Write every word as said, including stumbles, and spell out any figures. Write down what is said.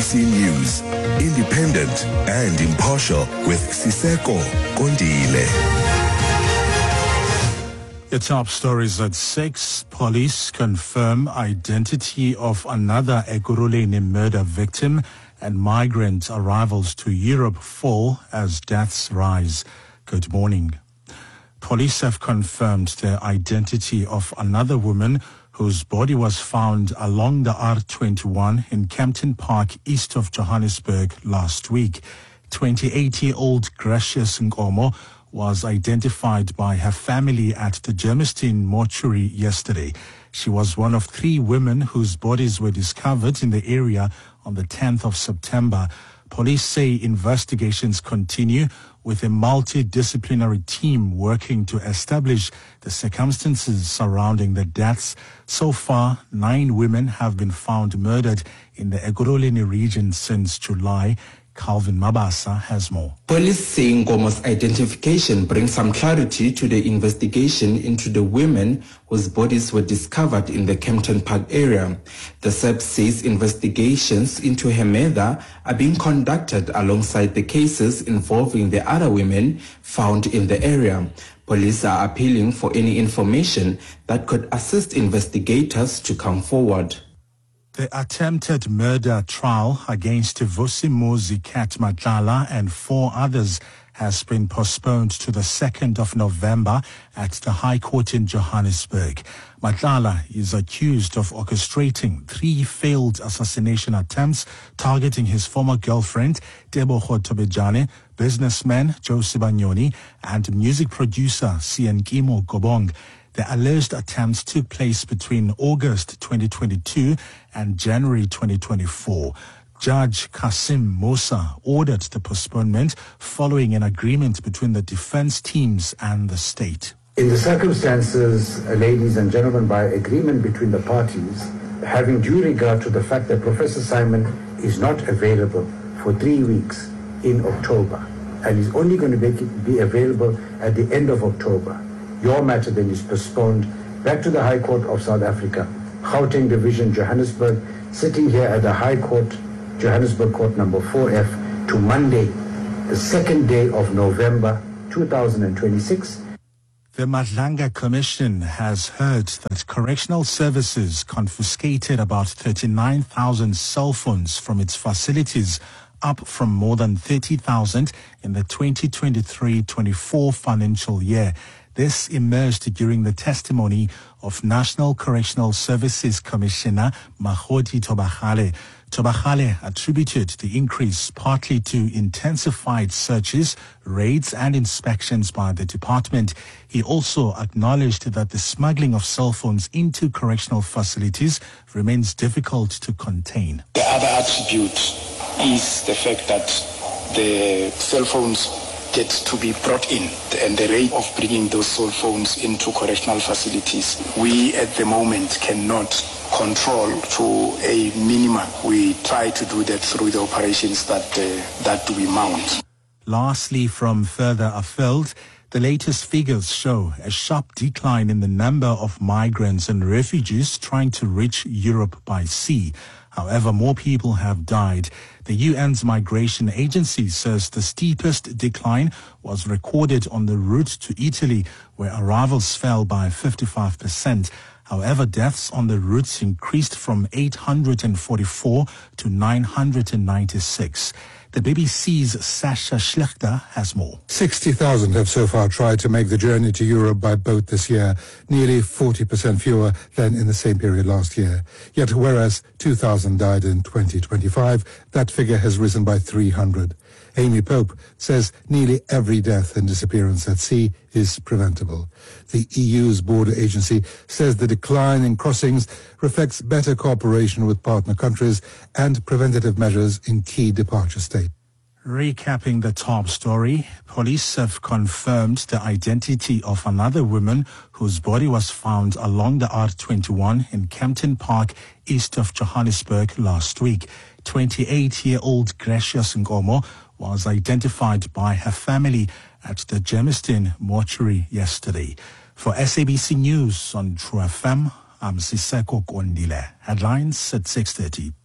C News, independent and impartial with Siseko Kondile. The top stories at six. Police confirm identity of another Ekurhuleni murder victim, and migrant arrivals to Europe fall as deaths rise. Good morning. Police have confirmed the identity of another woman whose body was found along the R twenty-one in Kempton Park, east of Johannesburg, last week. twenty-eight-year-old Gracious Nkomo was identified by her family at the Germiston mortuary yesterday. She was one of three women whose bodies were discovered in the area on the tenth of September. Police say investigations continue, with a multidisciplinary team working to establish the circumstances surrounding the deaths. So far, nine women have been found murdered in the Ekurhuleni region since July. Calvin Mabasa has more. Police say Nkomo's identification brings some clarity to the investigation into the women whose bodies were discovered in the Kempton Park area. The S A P says investigations into her murder are being conducted alongside the cases involving the other women found in the area. Police are appealing for any information that could assist investigators to come forward. The attempted murder trial against Vusimuzi Kat Matlala and four others has been postponed to the second of November at the High Court in Johannesburg. Matlala is accused of orchestrating three failed assassination attempts targeting his former girlfriend, Tebogo Tobejane, businessman Joe Sibanyoni, and music producer Siankimo Gobong. The alleged attempts took place between August twenty twenty-two and January twenty twenty-four. Judge Kasim Musa ordered the postponement following an agreement between the defense teams and the state. In the circumstances, uh, ladies and gentlemen, by agreement between the parties, having due regard to the fact that Professor Simon is not available for three weeks in October and is only going to make it be available at the end of October, your matter then is postponed back to the High Court of South Africa, Gauteng Division, Johannesburg, sitting here at the High Court, Johannesburg Court number four F, to Monday, the second day of November two thousand twenty-six. The Madlanga Commission has heard that correctional services confiscated about thirty-nine thousand cell phones from its facilities, up from more than thirty thousand in the twenty twenty-three twenty-four financial year. This emerged during the testimony of National Correctional Services Commissioner Mahodi Tobagale. Tobagale attributed the increase partly to intensified searches, raids and inspections by the department. He also acknowledged that the smuggling of cell phones into correctional facilities remains difficult to contain. The other attribute is the fact that the cell phones get to be brought in, and the rate of bringing those cell phones into correctional facilities, we at the moment cannot control to a minimum. We try to do that through the operations that uh, that we mount. Lastly, from further afield, the latest figures show a sharp decline in the number of migrants and refugees trying to reach Europe by sea. However, more people have died. The U N's migration agency says the steepest decline was recorded on the route to Italy, where arrivals fell by fifty-five percent. However, deaths on the routes increased from eight hundred forty-four to nine hundred ninety-six. The B B C's Sasha Schlechter has more. sixty thousand have so far tried to make the journey to Europe by boat this year, nearly forty percent fewer than in the same period last year. Yet whereas two thousand died in twenty twenty-five, that figure has risen by three hundred. Amy Pope says nearly every death and disappearance at sea is preventable. The E U's border agency says the decline in crossings reflects better cooperation with partner countries and preventative measures in key departure states. Recapping the top story, police have confirmed the identity of another woman whose body was found along the R twenty-one in Kempton Park, east of Johannesburg last week. twenty-eight-year-old Gracious Nkomo was identified by her family at the Germiston mortuary yesterday. For S A B C News on True F M, I'm Siseko Kondile. Headlines at six thirty.